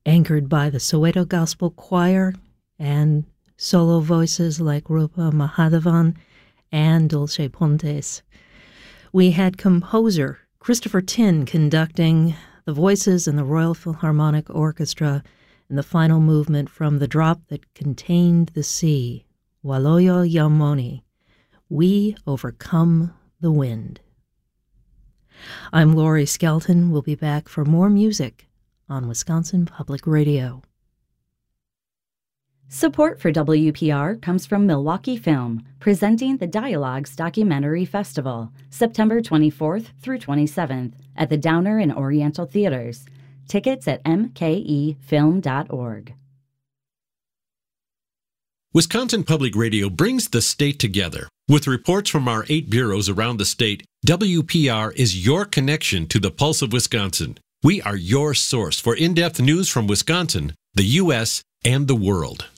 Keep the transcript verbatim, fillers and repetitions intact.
anchored by the Soweto Gospel Choir and solo voices like Rupa Mahadevan and Dulce Pontes. We had composer Christopher Tin conducting the voices and the Royal Philharmonic Orchestra in the final movement from The Drop That Contained the Sea, Waloyo Yaumoni, We Overcome the Wind. I'm Laurie Skelton. We'll be back for more music on Wisconsin Public Radio. Support for W P R comes from Milwaukee Film, presenting the Dialogues Documentary Festival, September twenty-fourth through twenty-seventh at the Downer and Oriental Theaters. Tickets at m k e film dot org. Wisconsin Public Radio brings the state together. With reports from our eight bureaus around the state, W P R is your connection to the pulse of Wisconsin. We are your source for in-depth news from Wisconsin, the U S, and the world.